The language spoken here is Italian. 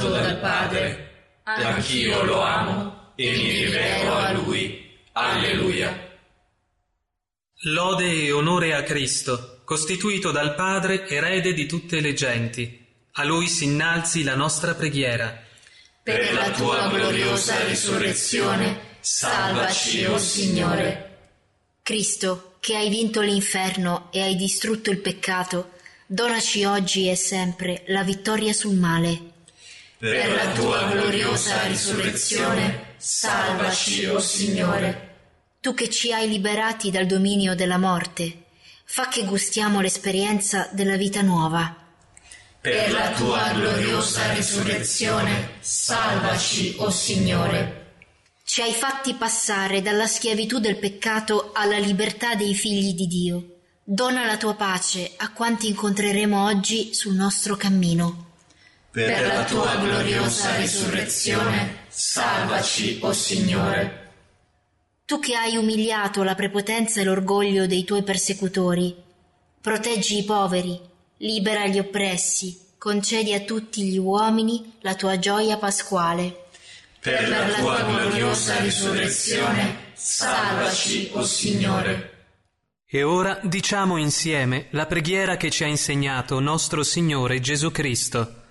amato dal Padre, anch'io lo amo e mi rivelo a Lui. Alleluia. Lode e onore a Cristo, costituito dal Padre erede di tutte le genti. A Lui si innalzi la nostra preghiera. Per la tua gloriosa risurrezione, salvaci, o Signore. Cristo, che hai vinto l'inferno e hai distrutto il peccato, donaci oggi e sempre la vittoria sul male. Per la tua gloriosa risurrezione, salvaci, o Signore. Tu che ci hai liberati dal dominio della morte, fa che gustiamo l'esperienza della vita nuova. Per la tua gloriosa risurrezione, salvaci, o Signore. Ci hai fatti passare dalla schiavitù del peccato alla libertà dei figli di Dio. Dona la tua pace a quanti incontreremo oggi sul nostro cammino. Per la tua gloriosa risurrezione, salvaci, o Signore. Tu che hai umiliato la prepotenza e l'orgoglio dei tuoi persecutori, proteggi i poveri, libera gli oppressi, concedi a tutti gli uomini la tua gioia pasquale. Per la tua gloriosa risurrezione, salvaci, o Signore. E ora diciamo insieme la preghiera che ci ha insegnato nostro Signore Gesù Cristo.